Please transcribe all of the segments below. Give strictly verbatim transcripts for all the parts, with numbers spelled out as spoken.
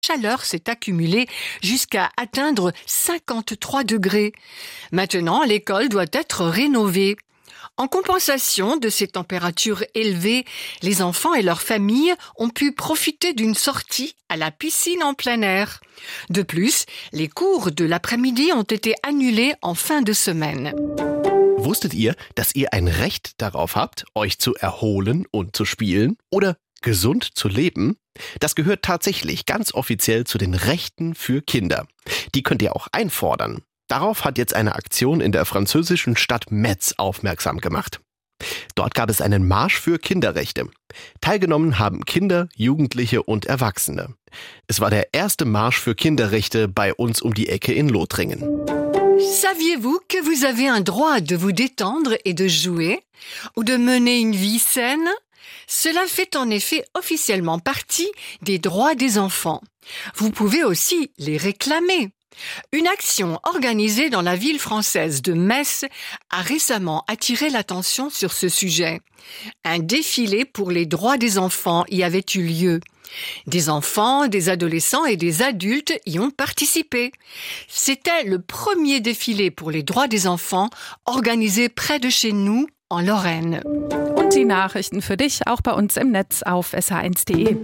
chaleur s'est accumulée jusqu'à atteindre cinquante-trois degrés. Maintenant, l'école doit être rénovée. En compensation de ces températures élevées, les enfants et leurs familles ont pu profiter d'une sortie à la piscine en plein air. De plus, les cours de l'après-midi ont été annulés en fin de semaine. Wusstet ihr, dass ihr ein Recht darauf habt, euch zu erholen und zu spielen oder gesund zu leben? Das gehört tatsächlich ganz offiziell zu den Rechten für Kinder. Die könnt ihr auch einfordern. Darauf hat jetzt eine Aktion in der französischen Stadt Metz aufmerksam gemacht. Dort gab es einen Marsch für Kinderrechte. Teilgenommen haben Kinder, Jugendliche und Erwachsene. Es war der erste Marsch für Kinderrechte bei uns um die Ecke in Lothringen. Saviez-vous que vous avez un droit de vous détendre et de jouer ou de mener une vie saine? Cela fait en effet officiellement partie des droits des enfants. Vous pouvez aussi les réclamer. Une action organisée dans la ville française de Metz a récemment attiré l'attention sur ce sujet. Un défilé pour les droits des enfants y avait eu lieu. Des enfants, des adolescents et des adultes y ont participé. C'était le premier défilé pour les droits des enfants organisé près de chez nous en Lorraine. Und die Nachrichten für dich auch bei uns im Netz auf S R eins punkt de.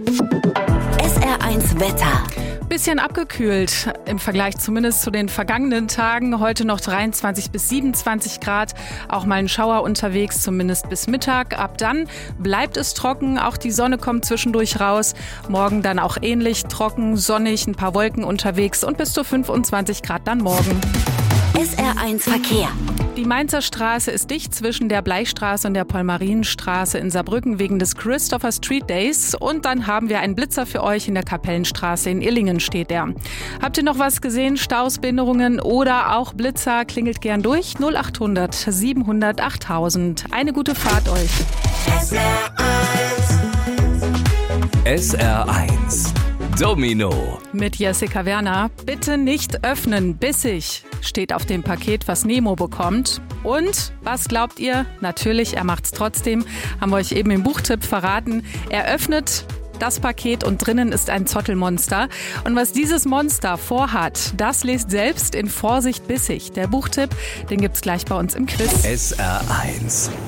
S R eins Wetter. Bisschen abgekühlt im Vergleich zumindest zu den vergangenen Tagen. Heute noch dreiundzwanzig bis siebenundzwanzig Grad. Auch mal ein Schauer unterwegs, zumindest bis Mittag. Ab dann bleibt es trocken. Auch die Sonne kommt zwischendurch raus. Morgen dann auch ähnlich trocken, sonnig, ein paar Wolken unterwegs und bis zu fünfundzwanzig Grad dann morgen. S R eins Verkehr. Die Mainzer Straße ist dicht zwischen der Bleichstraße und der Paul-Marien-Straße in Saarbrücken wegen des Christopher Street Days. Und dann haben wir einen Blitzer für euch in der Kapellenstraße in Illingen steht der. Habt ihr noch was gesehen? Staus, Behinderungen oder auch Blitzer? Klingelt gern durch. null acht hundert siebenhundert achttausend. Eine gute Fahrt euch. S R eins. S R eins. Domino. Mit Jessica Werner. Bitte nicht öffnen, bissig, steht auf dem Paket, was Nemo bekommt. Und was glaubt ihr? Natürlich, er macht's trotzdem. Haben wir euch eben im Buchtipp verraten. Er öffnet das Paket und drinnen ist ein Zottelmonster. Und was dieses Monster vorhat, das lest selbst in Vorsicht bissig. Der Buchtipp, den gibt's gleich bei uns im Quiz. S R eins.